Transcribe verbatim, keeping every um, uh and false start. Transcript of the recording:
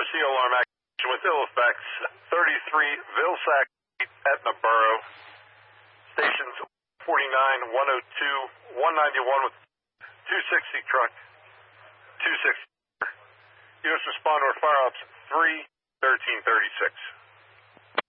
emergency alarm action with ill effects. thirty-three Vilsack Street, Etna Borough. Stations forty-nine, one oh two, one ninety-one with two sixty truck, two sixty. U S responder fire ops three thirteen thirty-six.